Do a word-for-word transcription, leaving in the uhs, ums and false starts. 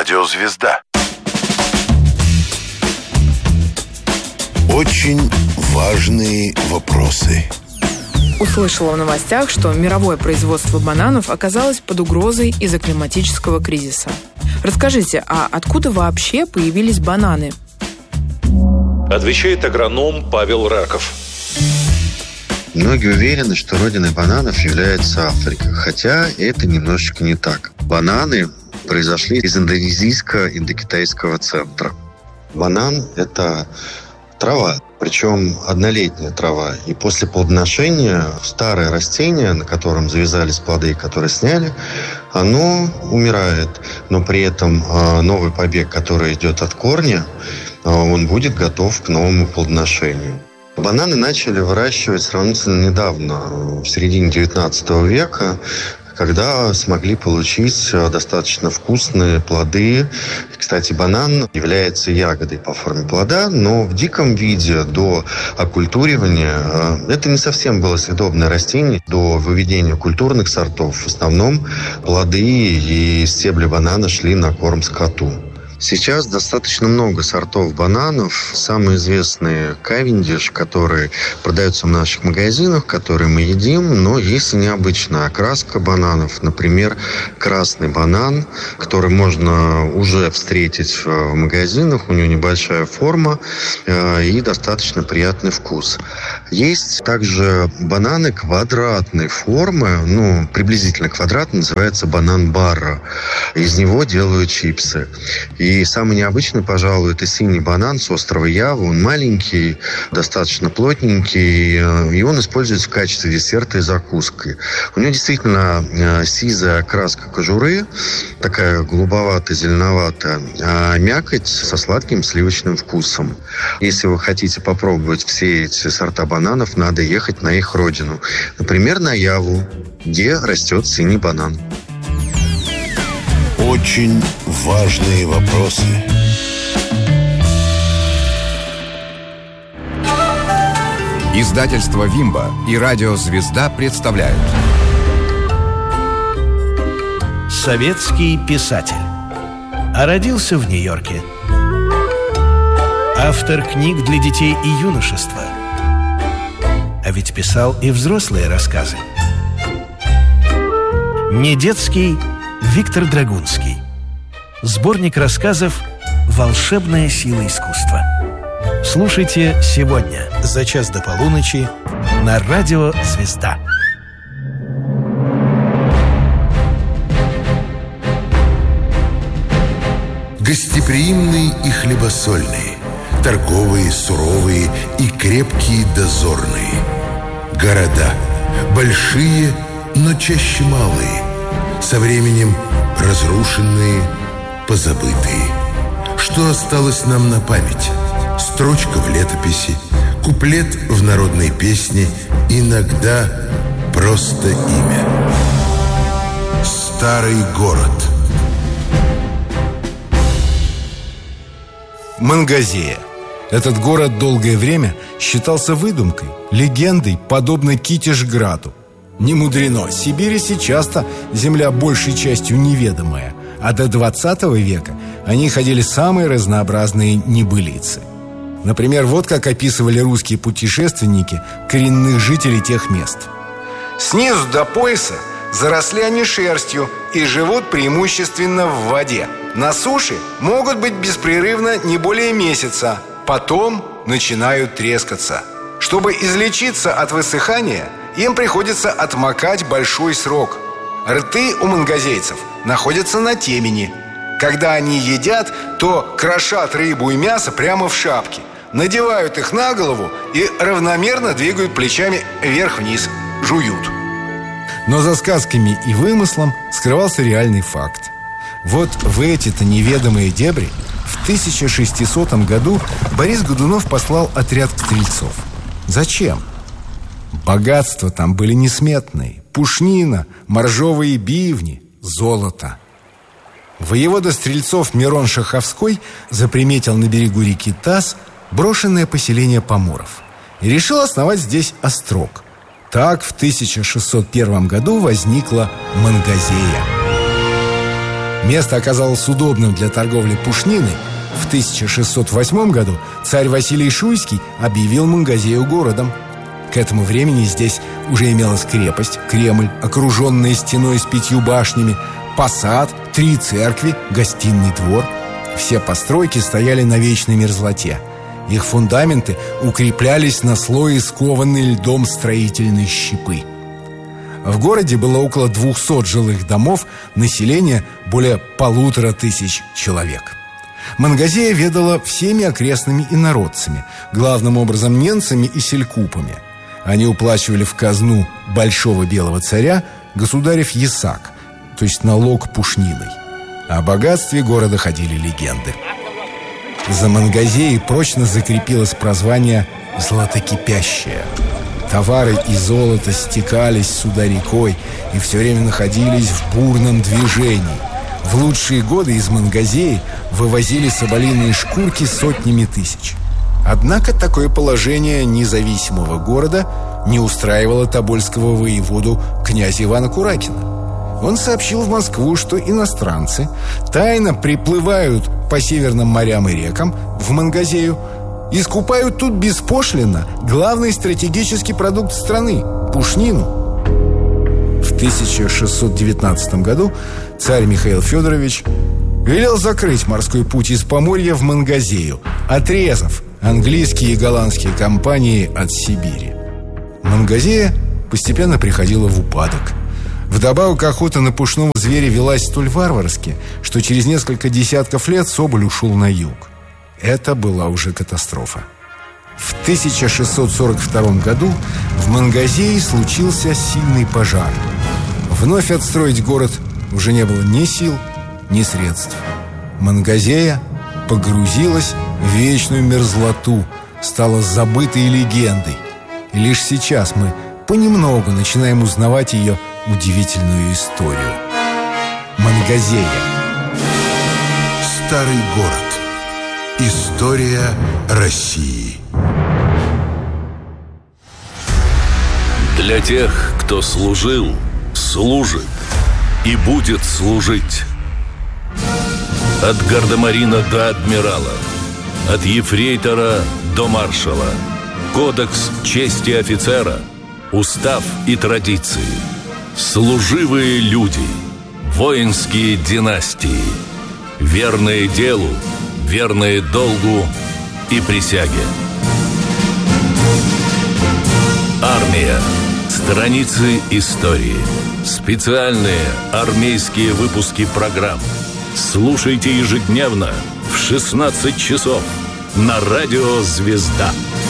Радиозвезда. Очень важные вопросы. Услышала в новостях, что мировое производство бананов оказалось под угрозой из-за климатического кризиса. Расскажите, а откуда вообще появились бананы? Отвечает агроном Павел Раков. Многие уверены, что родиной бананов является Африка, хотя это немножечко не так. Бананы произошли из индонезийско-индокитайского центра. Банан – это трава, причем однолетняя трава. И после плодоношения старое растение, на котором завязались плоды, которые сняли, оно умирает. Но при этом новый побег, который идет от корня, он будет готов к новому плодоношению. Бананы начали выращивать сравнительно недавно, в середине девятнадцатого века, когда смогли получить достаточно вкусные плоды. Кстати, банан является ягодой по форме плода, но в диком виде до окультуривания это не совсем было съедобное растение. До выведения культурных сортов в основном плоды и стебли банана шли на корм скоту. Сейчас достаточно много сортов бананов. Самые известные Кавендиш, которые продаются в наших магазинах, которые мы едим, но есть и необычная окраска бананов. Например, красный банан, который можно уже встретить в магазинах. У него небольшая форма и достаточно приятный вкус. Есть также бананы квадратной формы, ну, приблизительно квадратный, называется банан Барра. Из него делают чипсы. И И самый необычный, пожалуй, это синий банан с острова Ява. Он маленький, достаточно плотненький, и он используется в качестве десерта и закуски. У него действительно сизая окраска кожуры, такая голубоватая, зеленоватая, а мякоть со сладким сливочным вкусом. Если вы хотите попробовать все эти сорта бананов, надо ехать на их родину. Например, на Яву, где растет синий банан. Очень важные вопросы. Издательство «Вимба» и радиозвезда представляют. Советский писатель. А родился в Нью-Йорке. Автор книг для детей и юношества. А ведь писал и взрослые рассказы. Не детский Виктор Драгунский. Сборник рассказов «Волшебная сила искусства». Слушайте сегодня за час до полуночи на радио «Звезда». Гостеприимный и хлебосольный, торговые, суровые и крепкие дозорные. Города большие, но чаще малые, со временем разрушенные, позабытые. Что осталось нам на память? Строчка в летописи, куплет в народной песне, иногда просто имя. Старый город. Мангазея. Этот город долгое время считался выдумкой, легендой, подобной Китежграду. Не мудрено, Сибири часто земля большей частью неведомая, а до двадцатого века о ней ходили самые разнообразные небылицы. Например, вот как описывали русские путешественники коренных жителей тех мест. Снизу до пояса заросли они шерстью и живут преимущественно в воде. На суше могут быть беспрерывно не более месяца, потом начинают трескаться. Чтобы излечиться от высыхания, им приходится отмокать большой срок. Рты у мангазейцев находятся на темени. Когда они едят, то крошат рыбу и мясо прямо в шапке, надевают их на голову и равномерно двигают плечами вверх-вниз, жуют. Но за сказками и вымыслом скрывался реальный факт. Вот в эти-то неведомые дебри в тысяча шестисотом году Борис Годунов послал отряд стрельцов. Зачем? Богатства там были несметные. Пушнина, моржовые бивни, золото. Воевода стрельцов Мирон Шаховской заприметил на берегу реки Таз брошенное поселение поморов и решил основать здесь острог. Так в тысяча шестьсот первом году возникла Мангазея. Место оказалось удобным для торговли пушниной. В тысяча шестьсот восьмом году царь Василий Шуйский объявил Мангазею городом. К этому времени здесь уже имелась крепость, Кремль, окруженная стеной с пятью башнями, посад, три церкви, гостиный двор. Все постройки стояли на вечной мерзлоте. Их фундаменты укреплялись на слое скованной льдом строительной щепы. В городе было около двухсот жилых домов, население более полутора тысяч человек. Мангазея ведала всеми окрестными инородцами, главным образом немцами и селькупами. Они уплачивали в казну Большого Белого Царя государев ясак, то есть налог пушниной. О богатстве города ходили легенды. За Мангазеей прочно закрепилось прозвание «Златокипящая». Товары и золото стекались сюда рекой и все время находились в бурном движении. В лучшие годы из Мангазеи вывозили соболиные шкурки сотнями тысяч. Однако такое положение независимого города не устраивало тобольского воеводу князя Ивана Куракина. Он сообщил в Москву, что иностранцы тайно приплывают по северным морям и рекам в Мангазею и скупают тут беспошлинно главный стратегический продукт страны – пушнину. В тысяча шестьсот девятнадцатом году царь Михаил Федорович велел закрыть морской путь из Поморья в Мангазею, отрезав английские и голландские компании от Сибири. Мангазея постепенно приходила в упадок. Вдобавок охота на пушного зверя велась столь варварски, что через несколько десятков лет соболь ушел на юг. Это была уже катастрофа. В тысяча шестьсот сорок втором году в Мангазее случился сильный пожар. Вновь отстроить город уже не было ни сил, ни средств. Мангазея погрузилась в вечную мерзлоту, стала забытой легендой. И лишь сейчас мы понемногу начинаем узнавать ее удивительную историю. Мангазея. Старый город. История России. Для тех, кто служил, служит и будет служить. От гардемарина до адмирала, от ефрейтора до маршала. Кодекс чести офицера, устав и традиции. Служивые люди, воинские династии, верные делу, верные долгу и присяге. Армия. Страницы истории. Специальные армейские выпуски программ. Слушайте ежедневно в шестнадцать часов на радио «Звезда».